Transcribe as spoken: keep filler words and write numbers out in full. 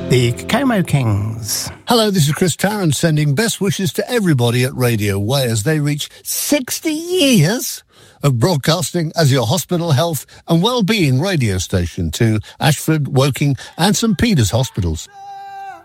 The Como Kings. Hello, this is Chris Tarrant sending best wishes to everybody at Radio Way as they reach sixty years of broadcasting as your hospital health and well-being radio station to Ashford, Woking and St Peter's hospitals.